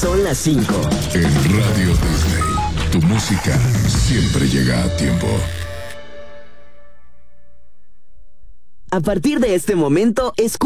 Son las 5. En Radio Disney, tu música siempre llega a tiempo. A partir de este momento, escucha